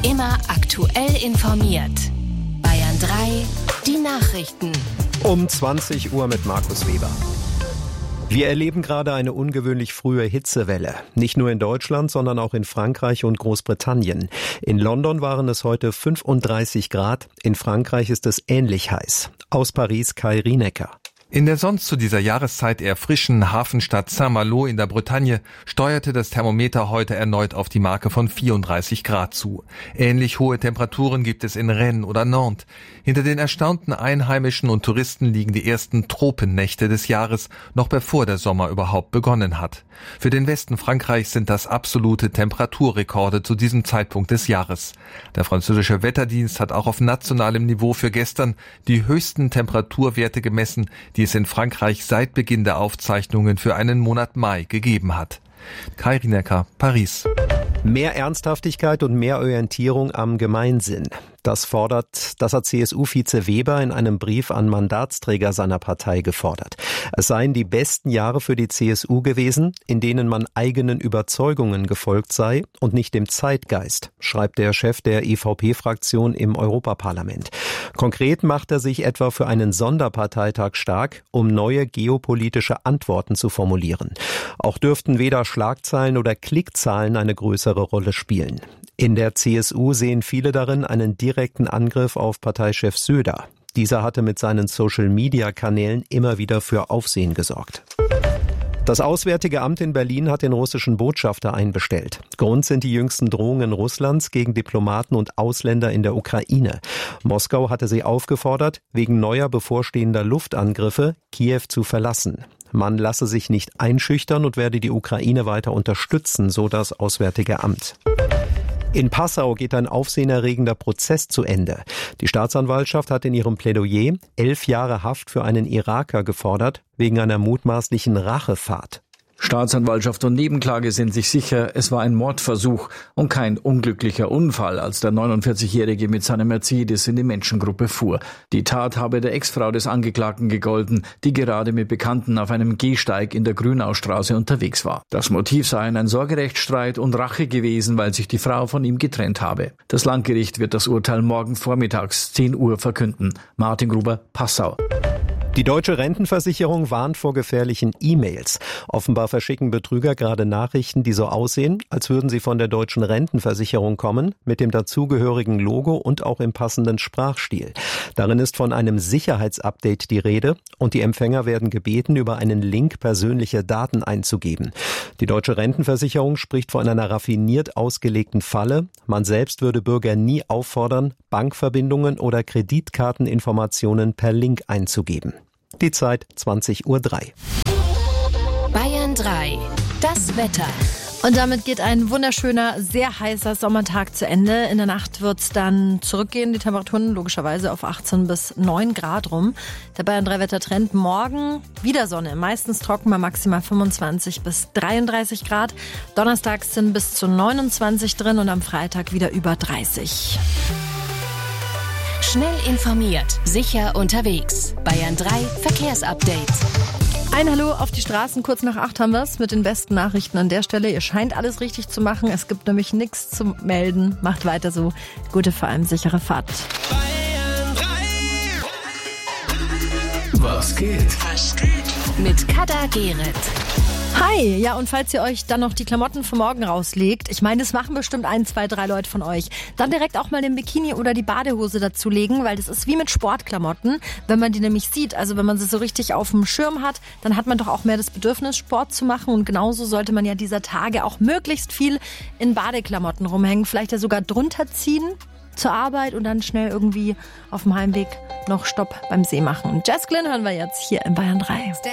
Immer aktuell informiert. Bayern 3, die Nachrichten. Um 20 Uhr mit Markus Weber. Wir erleben gerade eine ungewöhnlich frühe Hitzewelle. Nicht nur in Deutschland, sondern auch in Frankreich und Großbritannien. In London waren es heute 35 Grad. In Frankreich ist es ähnlich heiß. Aus Paris Kai Rienecker. In der sonst zu dieser Jahreszeit eher frischen Hafenstadt Saint-Malo in der Bretagne steuerte das Thermometer heute erneut auf die Marke von 34 Grad zu. Ähnlich hohe Temperaturen gibt es in Rennes oder Nantes. Hinter den erstaunten Einheimischen und Touristen liegen die ersten Tropennächte des Jahres, noch bevor der Sommer überhaupt begonnen hat. Für den Westen Frankreichs sind das absolute Temperaturrekorde zu diesem Zeitpunkt des Jahres. Der französische Wetterdienst hat auch auf nationalem Niveau für gestern die höchsten Temperaturwerte gemessen, die es in Frankreich seit Beginn der Aufzeichnungen für einen Monat Mai gegeben hat. Kai Rienecker, Paris. Mehr Ernsthaftigkeit und mehr Orientierung am Gemeinsinn. Das hat CSU-Vize Weber in einem Brief an Mandatsträger seiner Partei gefordert. Es seien die besten Jahre für die CSU gewesen, in denen man eigenen Überzeugungen gefolgt sei und nicht dem Zeitgeist, schreibt der Chef der EVP-Fraktion im Europaparlament. Konkret macht er sich etwa für einen Sonderparteitag stark, um neue geopolitische Antworten zu formulieren. Auch dürften weder Schlagzeilen oder Klickzahlen eine größere Rolle spielen. In der CSU sehen viele darin einen direkten Angriff auf Parteichef Söder. Dieser hatte mit seinen Social-Media-Kanälen immer wieder für Aufsehen gesorgt. Das Auswärtige Amt in Berlin hat den russischen Botschafter einbestellt. Grund sind die jüngsten Drohungen Russlands gegen Diplomaten und Ausländer in der Ukraine. Moskau hatte sie aufgefordert, wegen neuer bevorstehender Luftangriffe Kiew zu verlassen. Man lasse sich nicht einschüchtern und werde die Ukraine weiter unterstützen, so das Auswärtige Amt. In Passau geht ein aufsehenerregender Prozess zu Ende. Die Staatsanwaltschaft hat in ihrem Plädoyer 11 Jahre Haft für einen Iraker gefordert, wegen einer mutmaßlichen Rachefahrt. Staatsanwaltschaft und Nebenklage sind sich sicher, es war ein Mordversuch und kein unglücklicher Unfall, als der 49-Jährige mit seinem Mercedes in die Menschengruppe fuhr. Die Tat habe der Ex-Frau des Angeklagten gegolten, die gerade mit Bekannten auf einem Gehsteig in der Grünaustraße unterwegs war. Das Motiv sei ein Sorgerechtsstreit und Rache gewesen, weil sich die Frau von ihm getrennt habe. Das Landgericht wird das Urteil morgen vormittags 10 Uhr verkünden. Martin Gruber, Passau. Die Deutsche Rentenversicherung warnt vor gefährlichen E-Mails. Offenbar verschicken Betrüger gerade Nachrichten, die so aussehen, als würden sie von der Deutschen Rentenversicherung kommen, mit dem dazugehörigen Logo und auch im passenden Sprachstil. Darin ist von einem Sicherheitsupdate die Rede und die Empfänger werden gebeten, über einen Link persönliche Daten einzugeben. Die Deutsche Rentenversicherung spricht von einer raffiniert ausgelegten Falle. Man selbst würde Bürger nie auffordern, Bankverbindungen oder Kreditkarteninformationen per Link einzugeben. Die Zeit 20:03 Uhr. Bayern 3, das Wetter. Und damit geht ein wunderschöner, sehr heißer Sommertag zu Ende. In der Nacht wird es dann zurückgehen, die Temperaturen logischerweise auf 18 bis 9 Grad rum. Der Bayern 3 Wettertrend morgen wieder Sonne, meistens trocken bei maximal 25 bis 33 Grad. Donnerstags sind bis zu 29 drin und am Freitag wieder über 30. Schnell informiert, sicher unterwegs. Bayern 3 Verkehrsupdate. Ein Hallo auf die Straßen, kurz nach 8 haben wir es mit den besten Nachrichten an der Stelle. Ihr scheint alles richtig zu machen, es gibt nämlich nichts zu melden. Macht weiter so, gute, vor allem sichere Fahrt. Bayern 3. Was geht? Mit Kader Gerrit. Hi, ja, und falls ihr euch dann noch die Klamotten für morgen rauslegt, ich meine, das machen bestimmt 1, 2, 3 Leute von euch, dann direkt auch mal den Bikini oder die Badehose dazulegen, weil das ist wie mit Sportklamotten, wenn man die nämlich sieht, also wenn man sie so richtig auf dem Schirm hat, dann hat man doch auch mehr das Bedürfnis, Sport zu machen und genauso sollte man ja dieser Tage auch möglichst viel in Badeklamotten rumhängen, vielleicht ja sogar drunter ziehen zur Arbeit und dann schnell irgendwie auf dem Heimweg noch Stopp beim See machen. Jess Glynn hören wir jetzt hier in Bayern 3.